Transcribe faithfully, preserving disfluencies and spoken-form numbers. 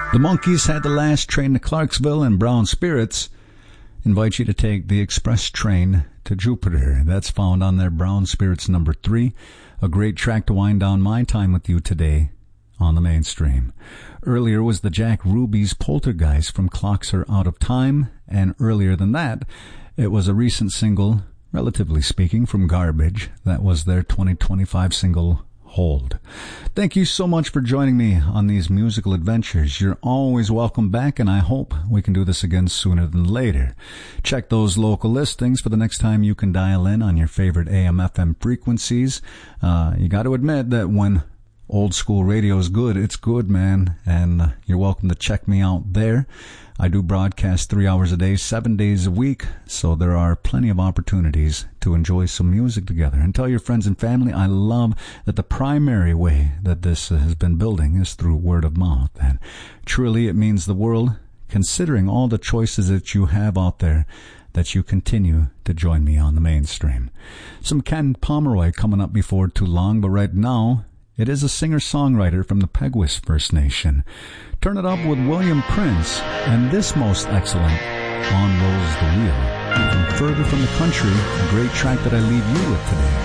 The Monkees had the last train to Clarksville, and Brown Spirits invite you to take the express train to Jupiter. That's found on their Brown Spirits number three. A great track to wind down my time with you today on the mainstream. Earlier was the Jack Ruby's Poltergeist from Clocks Are Out of Time, and earlier than that, it was a recent single, relatively speaking, from Garbage. That was their twenty twenty-five single, Hold. Thank you so much for joining me on these musical adventures. You're always welcome back, and I hope we can do this again sooner than later. Check those local listings for the next time you can dial in on your favorite A M F M frequencies. Uh, you got to admit that when old school radio is good, it's good, man, and uh, you're welcome to check me out there. I do broadcast three hours a day, seven days a week, so there are plenty of opportunities to enjoy some music together. And tell your friends and family I love that the primary way that this has been building is through word of mouth. And truly it means the world, considering all the choices that you have out there, that you continue to join me on the mainstream. Some Ken Pomeroy coming up before too long, but right now, it is a singer-songwriter from the Peguis First Nation. Turn it up with William Prince and this most excellent, On Rolls the Wheel. From Further from the Country, a great track that I leave you with today.